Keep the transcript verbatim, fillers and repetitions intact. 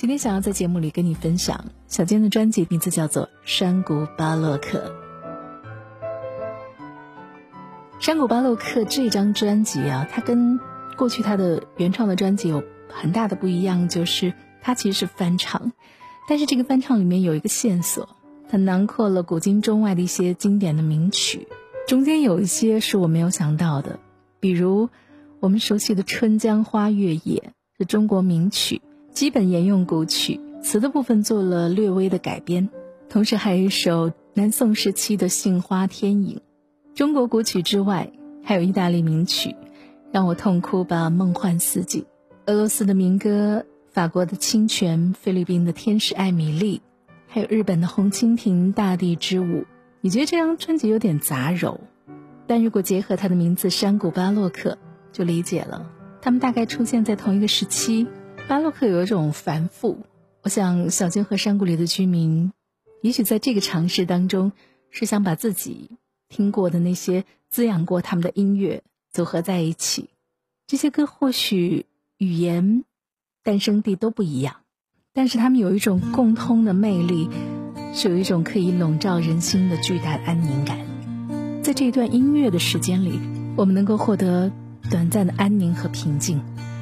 今天想要在节目里跟你分享小坚的专辑，名字叫做《山谷巴洛克》。山谷巴洛克这张专辑啊，它跟过去它的原创的专辑有很大的不一样，就是它其实是翻唱，但是这个翻唱里面有一个线索，它囊括了古今中外的一些经典的名曲，中间有一些是我没有想到的，比如我们熟悉的《春江花月夜》是中国名曲，基本沿用古曲，词的部分做了略微的改编，同时还有一首南宋时期的《杏花天影》。中国古曲之外，还有意大利名曲让我痛哭吧梦幻四季，俄罗斯的民歌，法国的清泉，菲律宾的天使艾米丽，还有日本的红蜻蜓大地之舞。你觉得这张专辑有点杂糅，但如果结合它的名字山谷巴洛克就理解了，他们大概出现在同一个时期。巴洛克有一种繁复，我想小坚和山谷里的居民也许在这个尝试当中是想把自己听过的那些滋养过他们的音乐组合在一起。这些歌或许语言诞生地都不一样，但是他们有一种共通的魅力，是有一种可以笼罩人心的巨大的安宁感。在这一段音乐的时间里，我们能够获得短暂的安宁和平静。